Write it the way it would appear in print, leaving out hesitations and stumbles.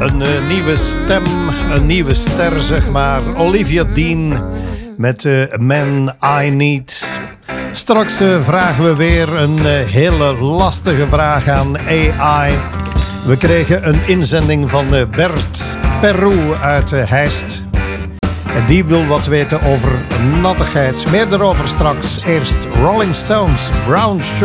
Een nieuwe stem, een nieuwe ster, zeg maar. Olivia Dean met Man I Need. Straks vragen we weer een hele lastige vraag aan AI. We kregen een inzending van Bert Peru uit Heist. En die wil wat weten over nattigheid. Meer daarover straks. Eerst Rolling Stones, Brown Sugar.